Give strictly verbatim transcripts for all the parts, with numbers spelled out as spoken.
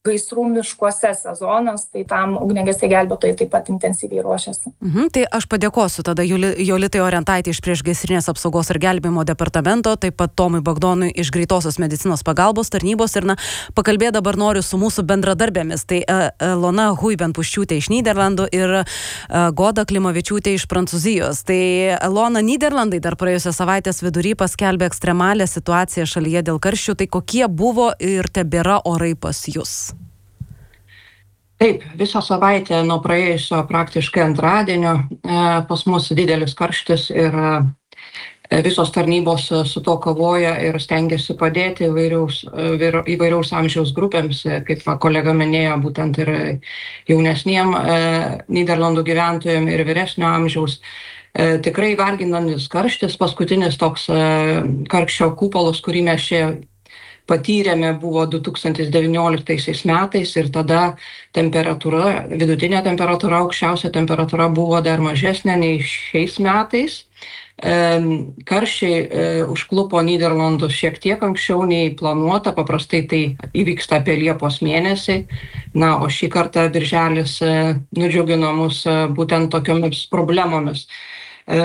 gaisrų miškuose sezonas, tai tam ugniagesiai gelbėtojai taip pat intensyviai ruošiasi. Mhm, tai aš padėkosiu tada Joli, Jolitai Orientaitei iš priešgaisrinės apsaugos ir gelbėjimo departamento, taip pat Tomui Bagdonui iš greitosios medicinos pagalbos tarnybos ir na, pakalbėti dabar noriu su mūsų bendradarbėmis. Tai Elona Huiben-Puščiūtė iš Nyderlandų ir Goda Klimavičiūtė iš Prancūzijos. Tai Elona, Nyderlandai dar praėjusią savaitės vidury paskelbė ekstremalę situaciją šalyje dėl karščių. Tai kokie buvo ir tebėra orai pas jus? Taip, visą savaitę nuo praėjusio praktiškai antradienio e, pas mus didelis karštis ir e, visos tarnybos su to kovoja ir stengiasi padėti įvairiaus, e, įvairiaus amžiaus grupėms, e, kaip va, kolega minėjo, būtent ir jaunesniem e, Nyderlandų gyventojim ir vyresnio amžiaus. E, tikrai varginantis karštis, paskutinis toks e, karščio kupolas, kurį mes čia patyrėme, buvo du tūkstantis devynioliktaisiais metais ir tada temperatūra, vidutinė temperatūra, aukščiausia temperatūra buvo dar mažesnė nei šiais metais. E, karščiai e, užklupo Nyderlandus šiek tiek anksčiau nei planuota, paprastai tai įvyksta apie Liepos mėnesį. Na, o šį kartą birželis e, nudžiugino mus e, būtent tokiomis problemomis. E,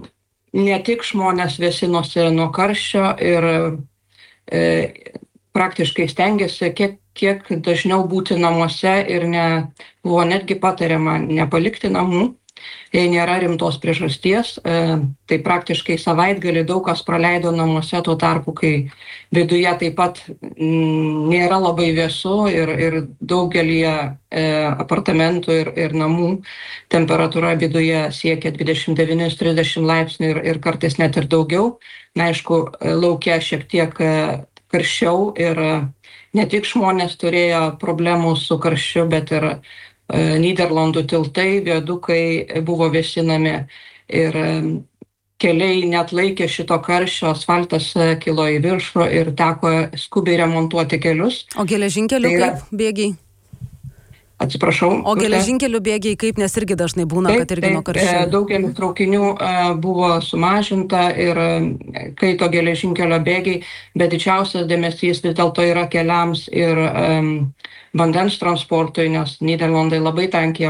ne tik žmonės vėsinosi nuo karščio ir E, praktiškai stengiasi kiek, kiek dažniau būti namuose ir ne, buvo netgi patariama nepalikti namų, jei nėra rimtos priežasties. E, tai praktiškai savaitgalį daug kas praleido namuose, tuo tarpu, kai viduje taip pat m, nėra labai vėsu ir, ir daugelį e, apartamentų ir, ir namų temperatūra viduje siekia dvidešimt devyni trisdešimt laipsnių ir, ir kartais net ir daugiau. Na, aišku, lauke šiek tiek karščiau ir ne tik žmonės turėjo problemų su karščiu, bet ir e, Nyderlandų tiltai, viadukai buvo vėsinami ir e, keliai net laikė šito karščio, asfaltas kilo į viršų ir teko skubiai remontuoti kelius. O geležinkelių tai yra... kaip bėgiai? Atsiprašau. O geležinkelių bėgiai kaip, nes irgi dažnai būna, taip, kad irgi nuo karščio. Daugelis traukinių buvo sumažinta ir kaito geležinkelio bėgiai, bet didžiausias dėmesys vis dėlto yra keliams ir um, vandens transportui, nes Nyderlandai labai tankiai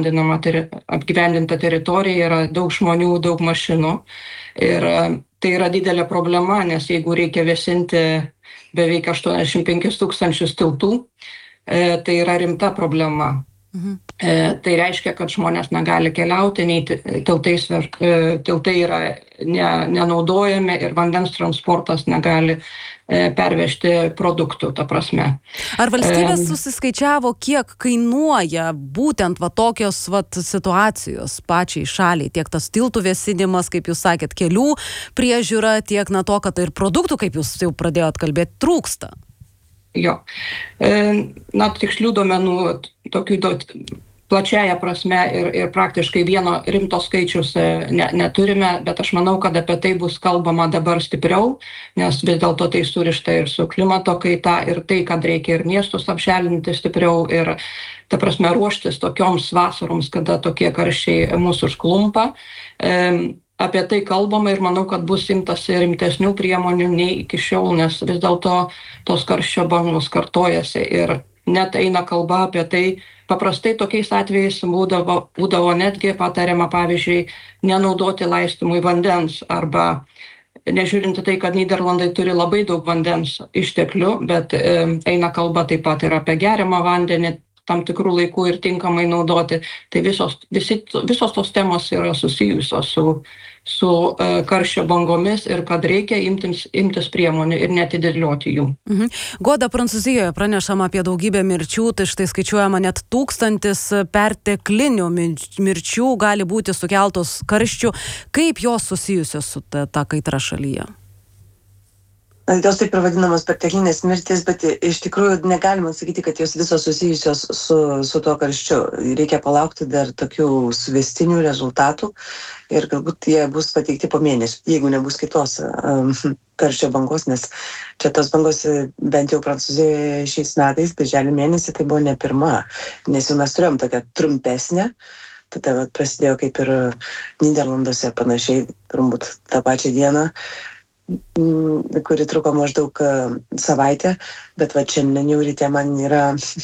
apgyvendinta teritorija, yra daug žmonių, daug mašinų. Ir um, tai yra didelė problema, nes jeigu reikia vėsinti beveik aštuoniasdešimt penkis tūkstančius tiltų, tai yra rimta problema. Mhm. Tai reiškia, kad žmonės negali keliauti, nei tiltais, tiltai yra ne, nenaudojami ir vandens transportas negali pervežti produktų, ta prasme. Ar valstybės susiskaičiavo, kiek kainuoja būtent va tokios va situacijos pačiai šaliai, tiek tas tiltų vėsinimas, kaip jūs sakėt, kelių priežiūra, tiek na to, kad ir produktų, kaip jūs jau pradėjot kalbėti, trūksta? Jo. Na, tikslių duomenų tokių plačiaja prasme ir, ir praktiškai vieno rimto skaičius ne, neturime, bet aš manau, kad apie tai bus kalbama dabar stipriau, nes vis dėlto tai surišta ir su klimato kaita ir tai, kad reikia ir miestus apželdinti stipriau ir, ta prasme, ruoštis tokioms vasaroms, kada tokie karščiai mūsų užklumpa. E, Apie tai kalbama ir manau, kad bus imtasi rimtesnių priemonių nei iki šiol, nes vis dėlto tos karščio bangos kartojasi ir net eina kalba apie tai, paprastai tokiais atvejais būdavo, būdavo netgi patariama, pavyzdžiui, nenaudoti laistymui vandens arba nežiūrinti tai, kad Nyderlandai turi labai daug vandens išteklių, bet e, eina kalba taip pat ir apie geriamą vandenį, tam tikrų laikų ir tinkamai naudoti. Tai visos, visi, visos tos temos yra susijusios su, su uh, karščio bangomis ir kad reikia imtis, imtis priemonių ir netidėlioti jų. Mhm. Goda, Prancūzijoje pranešama apie daugybę mirčių, tai štai skaičiuojama net tūkstantis perteklinių mirčių gali būti sukeltos karščių. Kaip jos susijusios su ta, ta kaitra šalyje? Jos taip ir vadinamos perteklinės mirtis, bet iš tikrųjų negalima sakyti, kad jos visos susijusios su, su tuo karščiu. Reikia palaukti dar tokių suvestinių rezultatų ir galbūt jie bus pateikti po mėnesio, jeigu nebus kitos um, karščio bangos, nes čia tos bangos bent jau Prancūzijoje šiais metais, birželio mėnesį, tai buvo ne pirma, nes jau mes turėjom tokią trumpesnę. Tada vat, prasidėjo kaip ir Nyderlanduose panašiai, turbūt tą pačią dieną, kuri truko maždaug savaitę, bet va šiandien jau ryte man yra